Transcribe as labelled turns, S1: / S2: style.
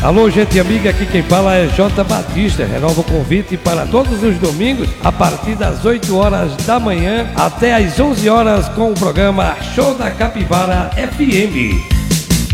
S1: Alô, gente amiga, aqui quem fala é J. Batista. Renova o convite para todos os domingos, a partir das 8 horas da manhã até as 11 horas com o programa Show da Capivara FM.